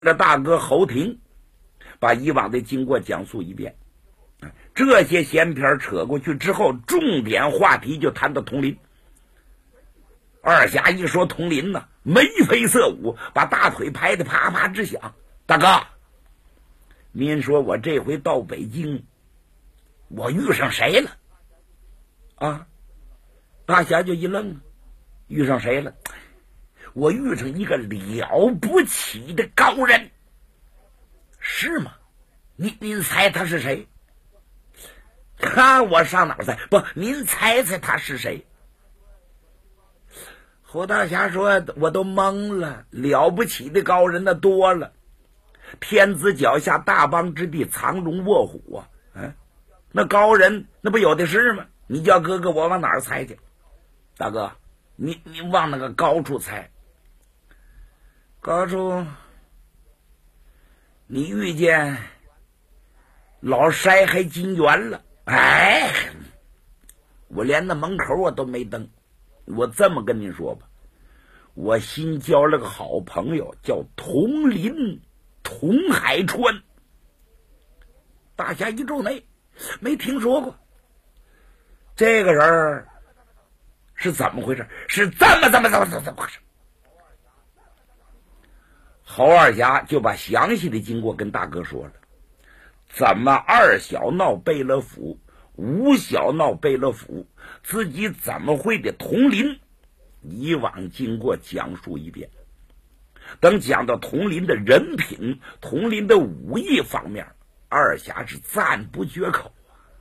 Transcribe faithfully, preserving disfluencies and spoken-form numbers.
这大哥侯廷把以往的经过讲述一遍。这些闲篇扯过去之后，重点话题就谈到佟林。二侠一说佟林呢，眉飞色舞，把大腿拍得啪啪直响。大哥，您说我这回到北京，我遇上谁了？啊，大侠就一愣，遇上谁了？我遇上一个了不起的高人。是吗？您您猜他是谁？哈，我上哪儿猜？不，您猜猜他是谁？侯大侠说：“我都懵了，了不起的高人那多了，天子脚下大邦之地，藏龙卧虎啊！嗯，那高人那不有的是吗？你叫哥哥我往哪儿猜去？大哥，你你往那个高处猜。高处，你遇见老筛还金元了。哎，我连那门口我都没登。我这么跟您说吧，我新交了个好朋友，叫佟林佟海川。大侠一皱眉，没听说过这个人是怎么回事？是这么这么这么这么怎么回事？侯二侠就把详细的经过跟大哥说了，怎么二小闹贝勒府，五小闹贝勒府，自己怎么会的佟林，以往经过讲述一遍。等讲到佟林的人品，佟林的武艺方面，二侠是赞不绝口。